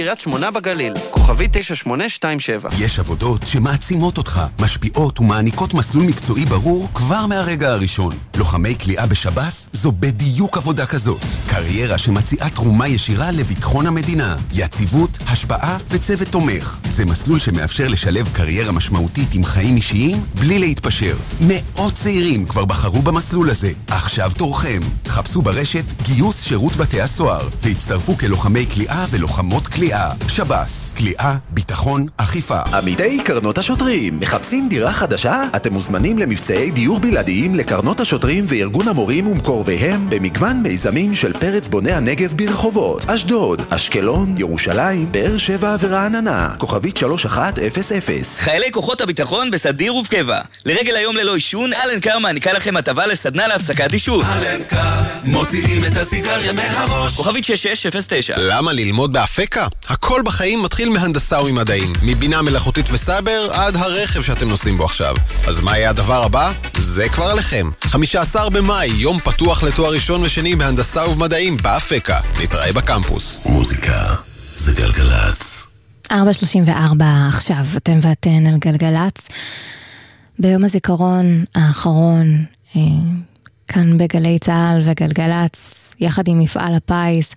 קריית שמונה בגליל, כוכבי 9827. יש עבודות שמעצימות אותך, משפיעות ומעניקות מסלול מקצועי ברור כבר מהרגע הראשון. לוחמי כליאה בשב"ס זו בדיוק עבודה כזאת. קריירה שמציעה תרומה ישירה לביטחון המדינה, יציבות, השפעה וצוות תומך. זה מסלול שמאפשר לשלב קריירה משמעותית עם חיים אישיים בלי להתפשר. מאות צעירים כבר בחרו במסלול הזה. עכשיו תורכם. חפשו ברשת גיוס שירות בתי הסוהר והצטרפו כלוחמי כליאה ולוחמות כליאה. שב"ס, כליאה, ביטחון, אכיפה. עמיתי קרנות השוטרים, מחפשים דירה חדשה? אתם מוזמנים למבצעי דיור בלעדיים לקרנות השוטרים וארגון המורים ומקורביהם במגוון מיזמים של פרץ בוני הנגב ברחובות אשדוד, אשקלון, ירושלים, באר שבע ורעננה. כוכבית 3100. חיילי כוחות הביטחון בסדיר ובקבע. לרגל היום ללא עישון, אלנקר מעניקה לכם הטבה לסדנה להפסקת עישון. אלנקר, מוציאים את הסיגריה מהראש. כוכבית 6609. למה ללמוד באפקה? הכל בחיים מתחיל מהנדסה ומדעים, מבינה מלאכותית וסייבר עד הרכב שאתם נוסעים בו עכשיו. אז מה יהיה הדבר הבא? זה כבר עליכם. 15 במאי, יום פתוח לתואר ראשון ושני בהנדסה ובמדעים באפקה. נתראה בקמפוס. מוזיקה זה גלגלץ. 4:34 עכשיו, אתם ואתן על גלגלץ. ביום הזיכרון האחרון, כאן בגלי צהל וגלגלץ, יחד עם מפעל הפיס,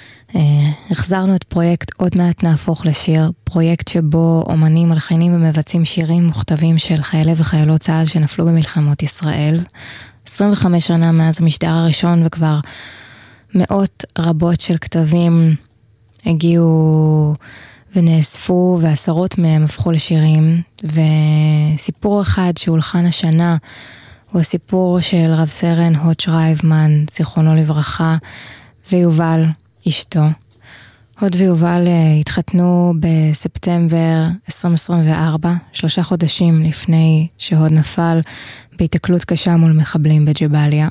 החזרנו את פרויקט עוד מעט נהפוך לשיר, פרויקט שבו אומנים מלחינים ומבצעים שירים מוכתבים של חיילי וחיילות צה"ל שנפלו במלחמות ישראל. 25 שנה מאז המשדר הראשון וכבר מאות רבות של כתבים הגיעו ונאספו ועשרות מהם הפכו לשירים, וסיפור אחד שהולחן השנה הוא הסיפור של רב סרן הוד שרייבמן, זיכרונו לברכה, ויובל אשתו. הוד ויובל התחתנו בספטמבר 2024, 3 חודשים לפני שהוד נפל בהתקלות קשה מול מחבלים בג'באליה.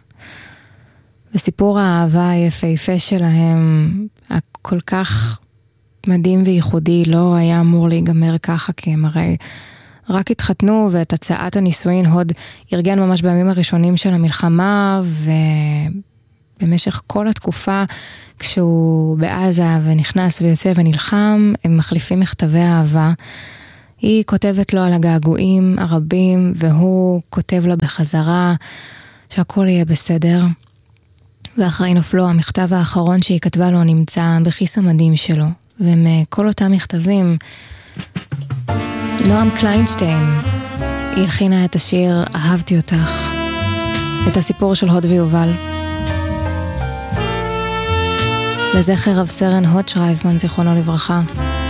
וסיפור האהבה היפהפה שלהם, הכל כך מדהים וייחודי, לא היה אמור להיגמר ככה, כי הם הרי רק התחתנו, ואת הצעת הנישואין הוד ארגן ממש בימים הראשונים של המלחמה, במשך כל התקופה, כשהוא בעזה ונכנס ויוצא ונלחם, הם מחליפים מכתבי אהבה. היא כותבת לו על הגעגועים הרבים, והוא כותב לה בחזרה שהכל יהיה בסדר. ואחרי נופלו, המכתב האחרון שהיא כתבה לו נמצא בכיס המדים שלו. ומכל אותם מכתבים, נועם קליינשטיין הלחינה את השיר אהבתי אותך, את הסיפור של הוד ויובל. לזכר רב סרן הוד שרייבמן, זיכרונו לברכה.